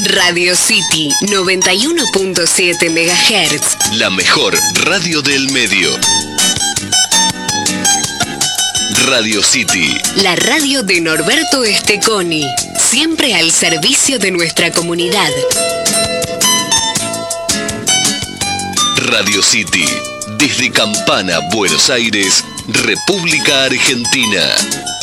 Radio City 91.7 MHz. La mejor radio del medio. Radio City. La radio de Norberto Esteconi. Siempre al servicio de nuestra comunidad. Radio City. Desde Campana, Buenos Aires, República Argentina.